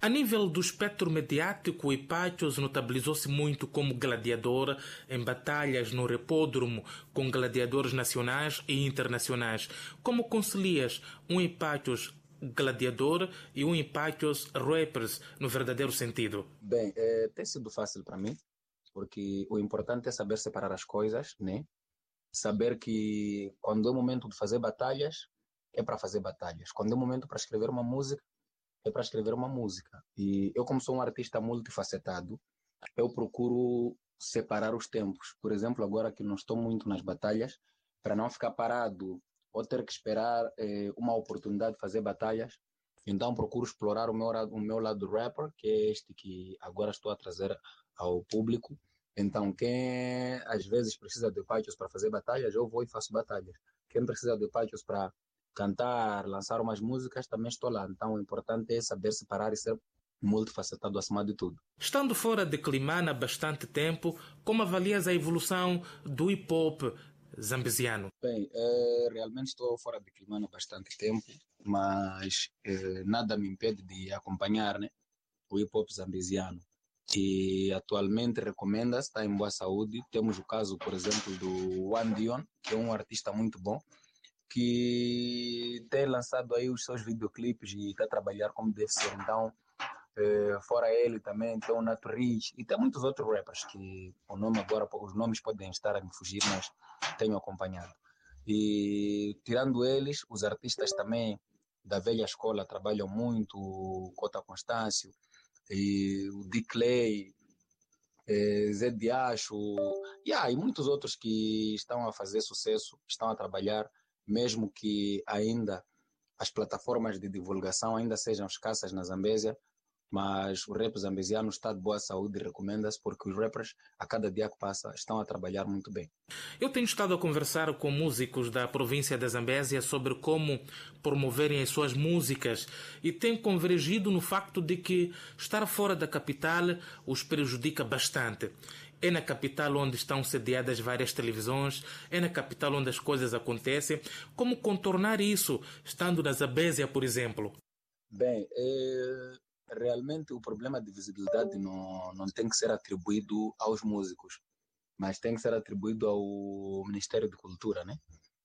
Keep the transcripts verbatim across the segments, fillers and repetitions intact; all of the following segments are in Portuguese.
A nível do espectro mediático, Hipátios notabilizou-se muito como gladiador em batalhas no repódromo com gladiadores nacionais e internacionais. Como concilias um Hipátios gladiador e um Hipátios rappers no verdadeiro sentido? Bem, é, tem sido fácil para mim, porque o importante é saber separar as coisas, né? Saber que quando é o momento de fazer batalhas, é para fazer batalhas. Quando é o momento para escrever uma música, é para escrever uma música. E eu, como sou um artista multifacetado, eu procuro separar os tempos. Por exemplo, agora que não estou muito nas batalhas, para não ficar parado ou ter que esperar eh, uma oportunidade de fazer batalhas, então procuro explorar o meu, o meu lado rapper, que é este que agora estou a trazer ao público. Então, quem às vezes precisa de pátios para fazer batalhas, eu vou e faço batalhas. Quem precisa de pátios para cantar, lançar umas músicas, também estou lá. Então, o importante é saber separar e ser multifacetado acima de tudo. Estando fora de Climane há bastante tempo, como avalias a evolução do hip-hop zambesiano? Bem, eh, realmente estou fora de Climane há bastante tempo, mas eh, nada me impede de acompanhar, né, o hip-hop zambesiano. E atualmente recomenda-se, está em boa saúde. Temos o caso, por exemplo, do One Dion, que é um artista muito bom, que tem lançado aí os seus videoclipes e está a trabalhar como deve ser. Então, eh, fora ele também tem o Nato Rich e tem muitos outros rappers que o nome agora, os nomes podem estar a me fugir, mas tenho acompanhado. E tirando eles, os artistas também da velha escola trabalham muito, o Cota Constâncio, e o D. Clay, eh, Zé Diacho, yeah, e muitos outros que estão a fazer sucesso, estão a trabalhar, mesmo que ainda as plataformas de divulgação ainda sejam escassas na Zambésia, mas o rap zambesiano está de boa saúde e recomenda-se porque os rappers, a cada dia que passa, estão a trabalhar muito bem. Eu tenho estado a conversar com músicos da província da Zambésia sobre como promoverem as suas músicas e tenho convergido no facto de que estar fora da capital os prejudica bastante. É na capital onde estão sediadas várias televisões, é na capital onde as coisas acontecem. Como contornar isso, estando na Zambésia, por exemplo? Bem, é, realmente o problema de visibilidade não, não tem que ser atribuído aos músicos, mas tem que ser atribuído ao Ministério de Cultura, né?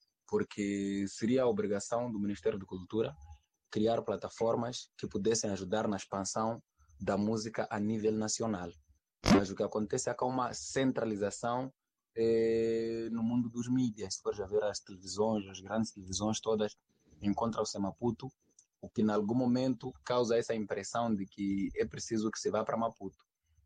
Porque seria a obrigação do Ministério de Cultura criar plataformas que pudessem ajudar na expansão da música a nível nacional. Mas o que acontece é que há uma centralização eh, no mundo dos mídias. Se fores a ver as televisões, as grandes televisões todas encontram-se em Maputo, o que em algum momento causa essa impressão de que é preciso que se vá para Maputo.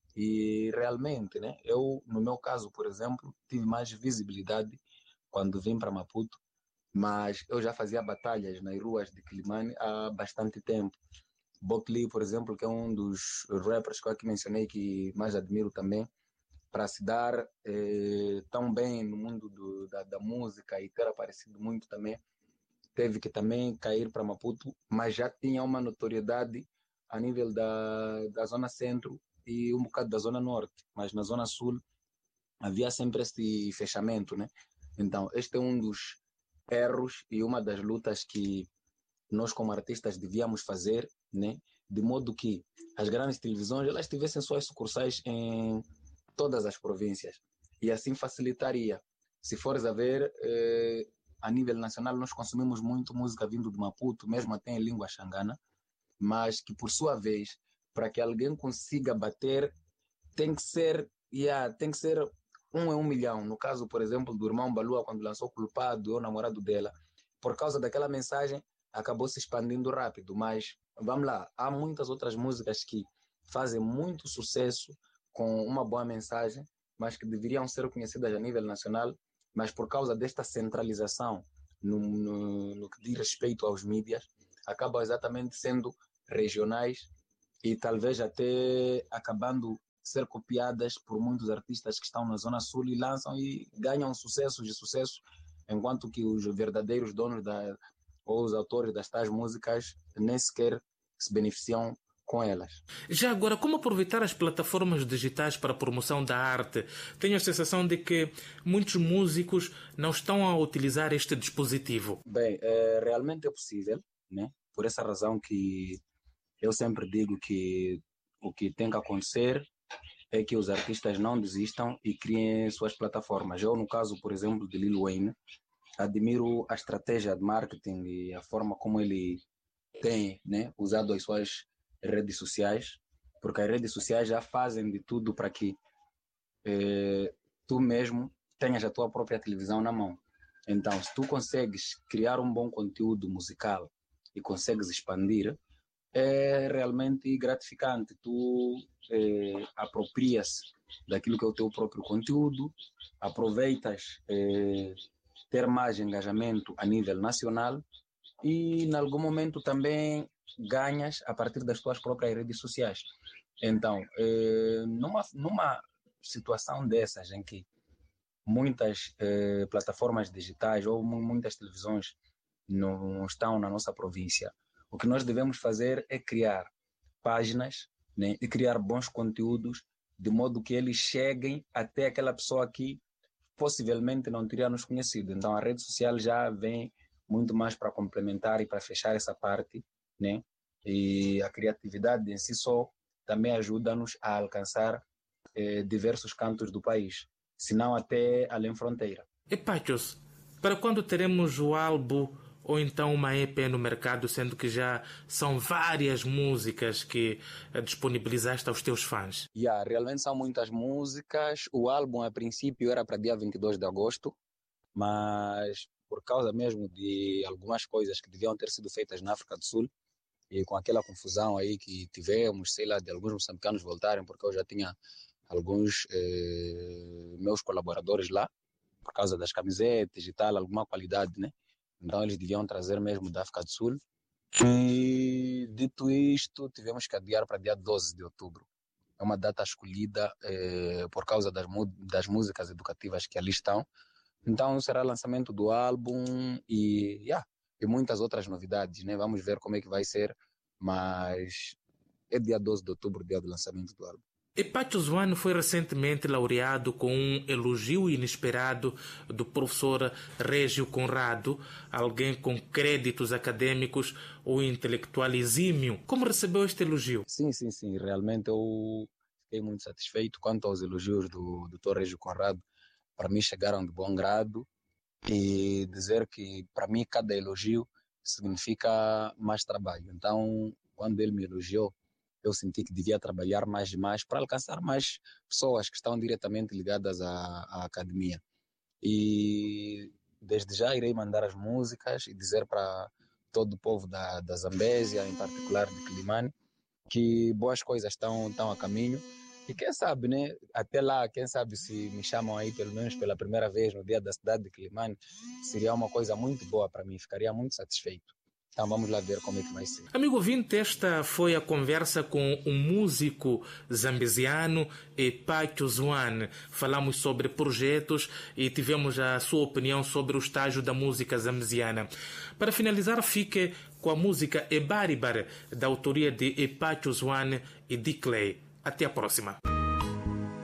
E realmente, né, eu, no meu caso, por exemplo, tive mais visibilidade quando vim para Maputo, mas eu já fazia batalhas nas ruas de Climane há bastante tempo. Bocli, por exemplo, que é um dos rappers que eu aqui mencionei que mais admiro também, para se dar eh, tão bem no mundo do, da, da música e ter aparecido muito também, teve que também cair para Maputo, mas já tinha uma notoriedade a nível da, da zona centro e um bocado da zona norte, mas na zona sul havia sempre esse fechamento, né? Então, este é um dos erros e uma das lutas que nós como artistas devíamos fazer, né? De modo que as grandes televisões elas tivessem suas sucursais em todas as províncias e assim facilitaria. Se fores a ver, eh, a nível nacional nós consumimos muito música vindo de Maputo, mesmo até em língua xangana, mas que por sua vez, para que alguém consiga bater, tem que ser, yeah, tem que ser um em um milhão. No caso, por exemplo, do irmão Balua, quando lançou Culpado, eu, namorado dela, por causa daquela mensagem, acabou se expandindo rápido. Mas, vamos lá, há muitas outras músicas que fazem muito sucesso com uma boa mensagem, mas que deveriam ser conhecidas a nível nacional, mas por causa desta centralização no, no, no que diz respeito aos mídias, acabam exatamente sendo regionais e talvez até acabando ser copiadas por muitos artistas que estão na Zona Sul e lançam e ganham sucessos e sucessos, enquanto que os verdadeiros donos da, ou os autores das tais músicas nem sequer se beneficiam com elas. Já agora, como aproveitar as plataformas digitais para a promoção da arte? Tenho a sensação de que muitos músicos não estão a utilizar este dispositivo. Bem, é, realmente é possível, né? Por essa razão que eu sempre digo que o que tem que acontecer é que os artistas não desistam e criem suas plataformas. Eu, no caso, por exemplo, de Lil Wayne, admiro a estratégia de marketing e a forma como ele tem, né, usado as suas redes sociais, porque as redes sociais já fazem de tudo para que eh, tu mesmo tenhas a tua própria televisão na mão. Então, se tu consegues criar um bom conteúdo musical e consegues expandir, é realmente gratificante. Tu eh, aproprias daquilo que é o teu próprio conteúdo, aproveitas eh, ter mais engajamento a nível nacional e, em algum momento, também ganhas a partir das tuas próprias redes sociais. Então, eh, numa, numa situação dessas em que muitas eh, plataformas digitais ou muitas televisões não estão na nossa província, o que nós devemos fazer é criar páginas, né, e criar bons conteúdos de modo que eles cheguem até aquela pessoa que possivelmente não teria nos conhecido. Então a rede social já vem muito mais para complementar e para fechar essa parte, né? E a criatividade em si só também ajuda-nos a alcançar eh, diversos cantos do país, se não até além fronteira. E Pachos, para quando teremos o álbum ou então uma E P no mercado, sendo que já são várias músicas que disponibilizaste aos teus fãs? Yeah, realmente são muitas músicas. O álbum, a princípio, era para dia vinte e dois de agosto, mas por causa mesmo de algumas coisas que deviam ter sido feitas na África do Sul, e com aquela confusão aí que tivemos, sei lá, de alguns moçambicanos voltarem, porque eu já tinha alguns eh, meus colaboradores lá, por causa das camisetas e tal, alguma qualidade, né? Então eles deviam trazer mesmo da África do Sul. E dito isto, tivemos que adiar para dia doze de outubro. É uma data escolhida eh, por causa das, das músicas educativas que ali estão. Então será o lançamento do álbum e, yeah, e muitas outras novidades, né? Vamos ver como é que vai ser, mas é dia doze de outubro, dia do lançamento do álbum. E Pachos One foi recentemente laureado com um elogio inesperado do professor Régio Conrado, alguém com créditos acadêmicos ou intelectual exímio. Como recebeu este elogio? Sim, sim, sim. Realmente eu fiquei muito satisfeito quanto aos elogios do doutor Régio Conrado. Para mim chegaram de bom grado e dizer que para mim cada elogio significa mais trabalho. Então, quando ele me elogiou, eu senti que devia trabalhar mais e mais para alcançar mais pessoas que estão diretamente ligadas à, à academia. E desde já irei mandar as músicas e dizer para todo o povo da, da Zambésia, em particular de Quilimane, que boas coisas estão, estão a caminho. E quem sabe, né? Até lá, quem sabe se me chamam aí pelo menos pela primeira vez no dia da cidade de Quilimane, seria uma coisa muito boa para mim, ficaria muito satisfeito. Então vamos lá ver como é que vai ser. Amigo ouvinte, esta foi a conversa com um músico zambesiano e Pachos One. Falamos sobre projetos e tivemos a sua opinião sobre o estágio da música zambesiana. Para finalizar, fique com a música Ebaribar, da autoria de Pachos One e Dickley. Até a próxima.